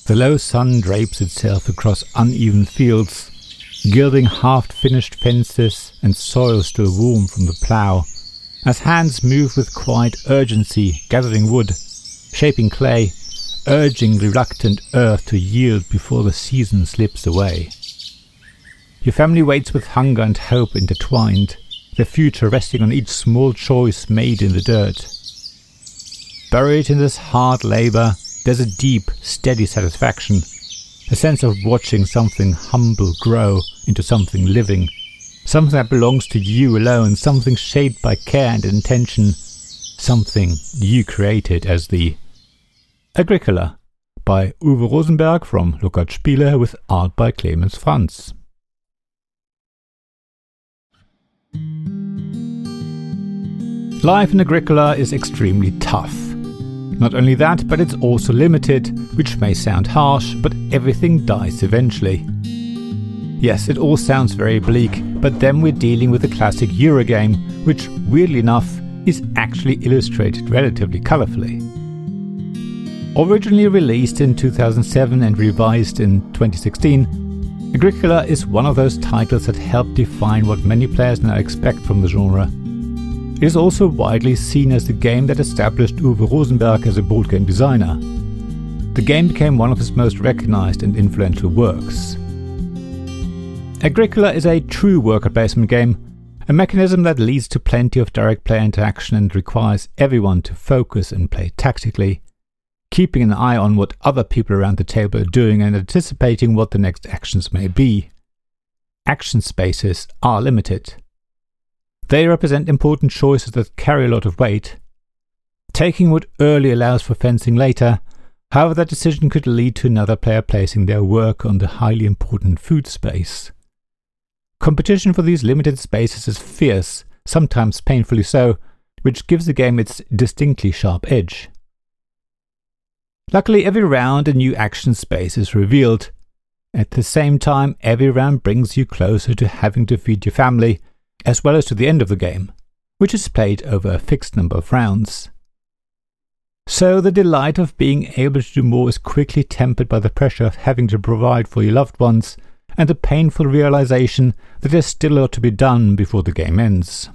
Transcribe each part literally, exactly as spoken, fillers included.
The low sun drapes itself across uneven fields, gilding half-finished fences and soil still warm from the plough, as hands move with quiet urgency, gathering wood, shaping clay, urging reluctant earth to yield before the season slips away. Your family waits with hunger and hope intertwined, their future resting on each small choice made in the dirt. Buried in this hard labour, there's a deep, steady satisfaction, a sense of watching something humble grow into something living, something that belongs to you alone, something shaped by care and intention, something you created as the Agricola by Uwe Rosenberg from Lookout Spiele with art by Clemens Franz. Life in Agricola is extremely tough. Not only that, but it's also limited, which may sound harsh, but everything dies eventually. Yes, it all sounds very bleak, but then we're dealing with a classic Eurogame, which, weirdly enough, is actually illustrated relatively colourfully. Originally released in two thousand seven and revised in twenty sixteen, Agricola is one of those titles that help define what many players now expect from the genre. It is also widely seen as the game that established Uwe Rosenberg as a board game designer. The game became one of his most recognized and influential works. Agricola is a true worker placement game, a mechanism that leads to plenty of direct player interaction and requires everyone to focus and play tactically, keeping an eye on what other people around the table are doing and anticipating what the next actions may be. Action spaces are limited. They represent important choices that carry a lot of weight. Taking wood early allows for fencing later, however that decision could lead to another player placing their work on the highly important food space. Competition for these limited spaces is fierce, sometimes painfully so, which gives the game its distinctly sharp edge. Luckily, every round a new action space is revealed. At the same time, every round brings you closer to having to feed your family, as well as to the end of the game, which is played over a fixed number of rounds. So the delight of being able to do more is quickly tempered by the pressure of having to provide for your loved ones, and the painful realization that there's still a lot to be done before the game ends.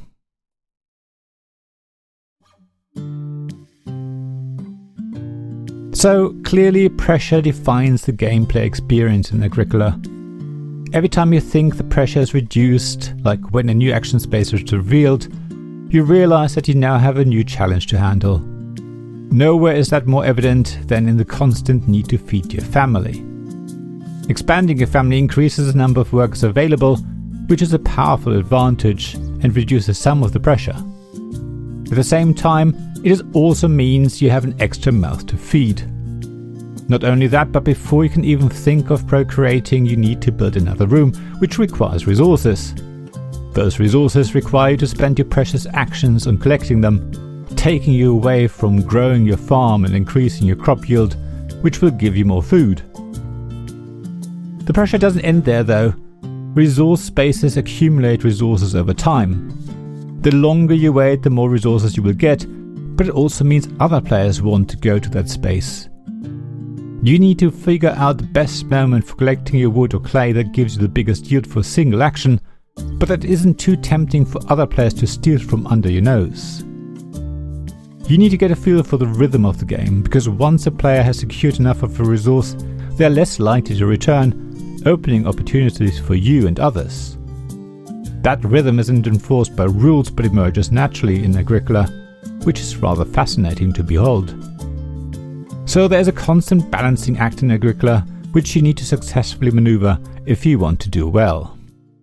So clearly pressure defines the gameplay experience in Agricola. Every time you think the pressure is reduced, like when a new action space is revealed, you realize that you now have a new challenge to handle. Nowhere is that more evident than in the constant need to feed your family. Expanding your family increases the number of workers available, which is a powerful advantage and reduces some of the pressure. At the same time, it also means you have an extra mouth to feed. Not only that, but before you can even think of procreating, you need to build another room, which requires resources. Those resources require you to spend your precious actions on collecting them, taking you away from growing your farm and increasing your crop yield, which will give you more food. The pressure doesn't end there though. Resource spaces accumulate resources over time. The longer you wait, the more resources you will get, but it also means other players want to go to that space. You need to figure out the best moment for collecting your wood or clay that gives you the biggest yield for a single action, but that isn't too tempting for other players to steal from under your nose. You need to get a feel for the rhythm of the game, because once a player has secured enough of a resource, they are less likely to return, opening opportunities for you and others. That rhythm isn't enforced by rules but emerges naturally in Agricola, which is rather fascinating to behold. So there's a constant balancing act in Agricola, which you need to successfully maneuver if you want to do well.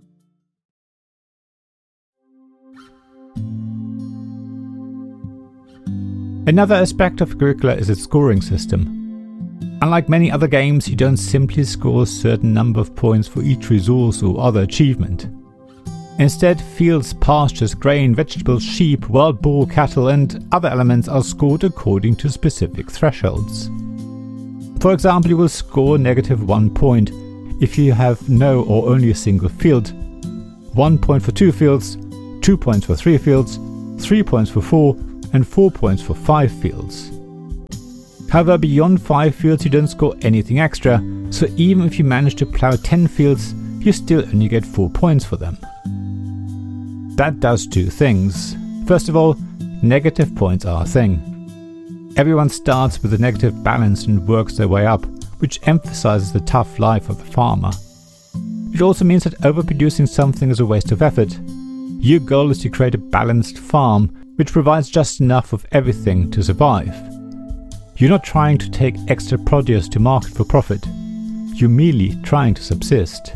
Another aspect of Agricola is its scoring system. Unlike many other games, you don't simply score a certain number of points for each resource or other achievement. Instead, fields, pastures, grain, vegetables, sheep, wild boar, cattle and other elements are scored according to specific thresholds. For example, you will score negative one point if you have no or only a single field, one point for two fields, two points for three fields, three points for four, and four points for five fields. However, beyond five fields you don't score anything extra, so even if you manage to plough ten fields, you still only get four points for them. That does two things. First of all, negative points are a thing. Everyone starts with a negative balance and works their way up, which emphasizes the tough life of the farmer. It also means that overproducing something is a waste of effort. Your goal is to create a balanced farm, which provides just enough of everything to survive. You're not trying to take extra produce to market for profit. You're merely trying to subsist.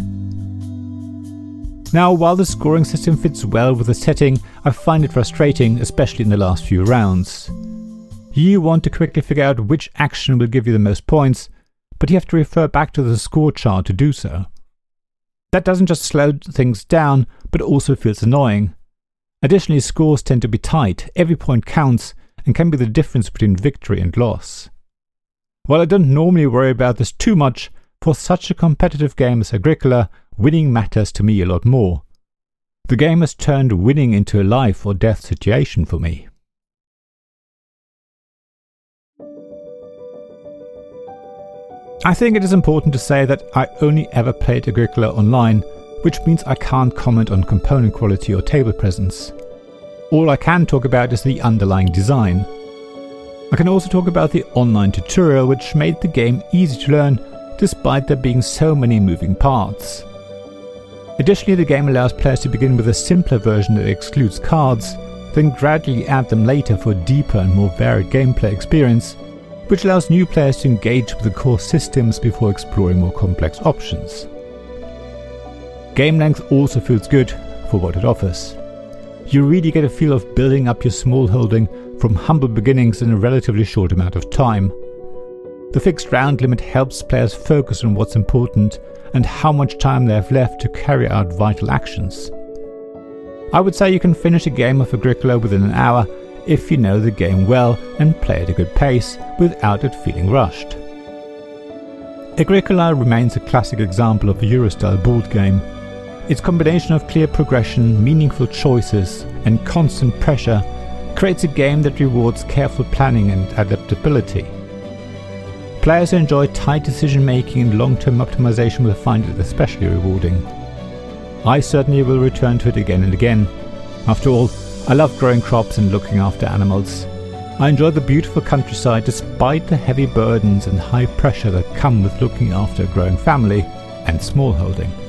Now, while the scoring system fits well with the setting, I find it frustrating, especially in the last few rounds. You want to quickly figure out which action will give you the most points, but you have to refer back to the score chart to do so. That doesn't just slow things down, but also feels annoying. Additionally, scores tend to be tight, every point counts, and can be the difference between victory and loss. While I don't normally worry about this too much, for such a competitive game as Agricola, winning matters to me a lot more. The game has turned winning into a life or death situation for me. I think it is important to say that I only ever played Agricola online, which means I can't comment on component quality or table presence. All I can talk about is the underlying design. I can also talk about the online tutorial, which made the game easy to learn despite there being so many moving parts. Additionally, the game allows players to begin with a simpler version that excludes cards, then gradually add them later for a deeper and more varied gameplay experience, which allows new players to engage with the core systems before exploring more complex options. Game length also feels good for what it offers. You really get a feel of building up your small holding from humble beginnings in a relatively short amount of time. The fixed round limit helps players focus on what's important and how much time they have left to carry out vital actions. I would say you can finish a game of Agricola within an hour if you know the game well and play at a good pace without it feeling rushed. Agricola remains a classic example of a Euro-style board game. Its combination of clear progression, meaningful choices, and constant pressure creates a game that rewards careful planning and adaptability. Players who enjoy tight decision making and long-term optimization will find it especially rewarding. I certainly will return to it again and again. After all, I love growing crops and looking after animals. I enjoy the beautiful countryside despite the heavy burdens and high pressure that come with looking after a growing family and smallholding.